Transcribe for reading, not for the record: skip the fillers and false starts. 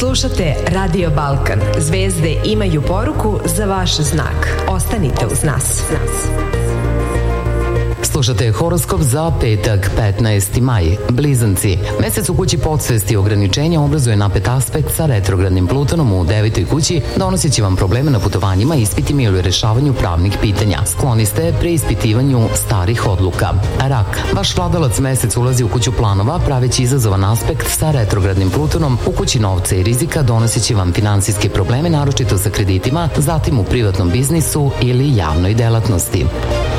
Slušate Radio Balkan. Zvezde imaju poruku za vaš znak. Ostanite uz nas. Slušate horoskop za petak, 15. maj. Blizanci. Mesec u kući podsvesti i ograničenja obrazuje napet aspekt sa retrogradnim Plutonom u 9. kući, donoseći vam probleme na putovanjima, ispitima ili rešavanju pravnih pitanja. Skloni ste preispitivanju starih odluka. Rak. Vaš vladalac mesec ulazi u kuću planova, praveći izazovan aspekt sa retrogradnim Plutonom u kući novca i rizika, donoseći vam finansijske probleme, naročito sa kreditima, zatim u privatnom biznisu ili javnoj delatnosti.